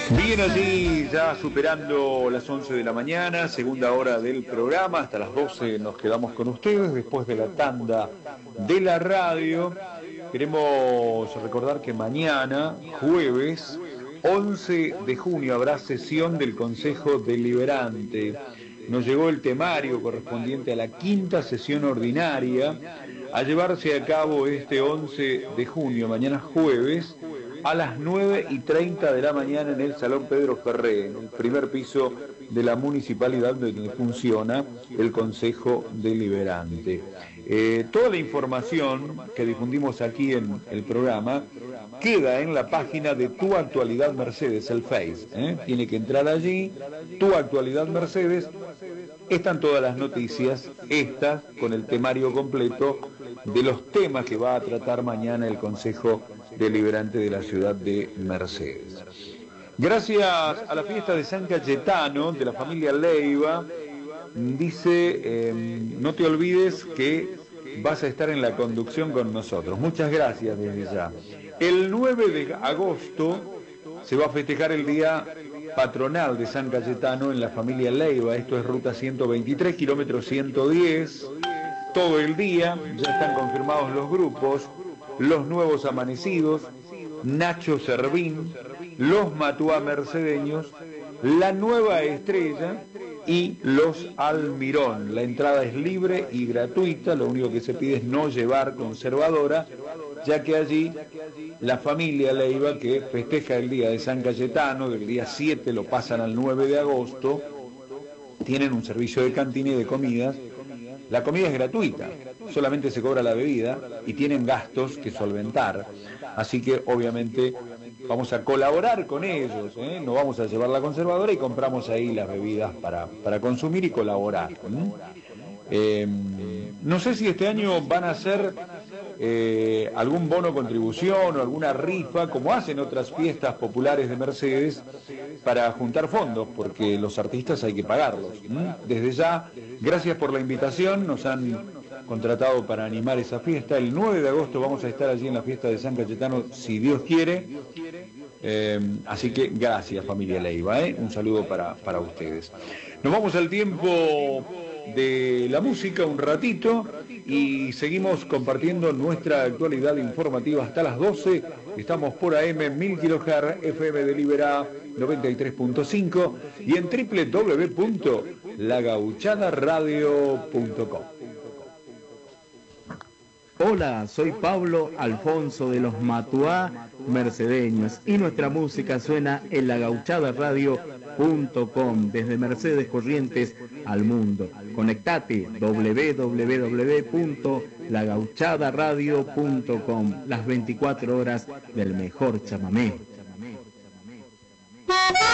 Bien, allí ya superando las 11 de la mañana, segunda hora del programa, hasta las 12 nos quedamos con ustedes después de la tanda de la radio. Queremos recordar que mañana, jueves 11 de junio, habrá sesión del Consejo Deliberante. Nos llegó el temario correspondiente a la quinta sesión ordinaria a llevarse a cabo este 11 de junio, mañana jueves, a las 9:30 de la mañana en el Salón Pedro Ferré, en el primer piso de la municipalidad donde funciona el Consejo Deliberante. Toda la información que difundimos aquí en el programa queda en la página de Tu Actualidad Mercedes, el Face. Tiene que entrar allí, Tu Actualidad Mercedes, están todas las noticias, estas con el temario completo de los temas que va a tratar mañana el Consejo Deliberante de la ciudad de Mercedes. Gracias a la fiesta de San Cayetano, de la familia Leiva, dice, no te olvides que vas a estar en la conducción con nosotros. Muchas gracias desde ya. El 9 de agosto se va a festejar el día patronal de San Cayetano en la familia Leiva. Esto es ruta 123, kilómetro 110. Todo el día, ya están confirmados los grupos, los nuevos amanecidos, Nacho Servín, los Matuá mercedeños, la nueva estrella y los Almirón. La entrada es libre y gratuita, lo único que se pide es no llevar conservadora, ya que allí la familia Leiva, que festeja el día de San Cayetano, del día 7 lo pasan al 9 de agosto, tienen un servicio de cantina y de comidas. La comida es gratuita, solamente se cobra la bebida y tienen gastos que solventar. Así que obviamente vamos a colaborar con ellos, no vamos a llevar la conservadora y compramos ahí las bebidas para consumir y colaborar. No sé si este año van a hacer algún bono contribución o alguna rifa, como hacen otras fiestas populares de Mercedes, para juntar fondos, porque los artistas hay que pagarlos. Desde ya, gracias por la invitación, nos han contratado para animar esa fiesta. El 9 de agosto vamos a estar allí en la fiesta de San Cayetano, si Dios quiere. Así que gracias, familia Leiva, un saludo para ustedes. Nos vamos al tiempo de la música un ratito y seguimos compartiendo nuestra actualidad informativa hasta las 12. Estamos por AM 1000 kHz, FM de Liberá 93.5 y en www.lagauchadaradio.com. Hola, soy Pablo Alfonso de los Matuá mercedeños y nuestra música suena en lagauchadaradio.com desde Mercedes Corrientes al mundo. Conectate www.lagauchadaradio.com, las 24 horas del mejor chamamé.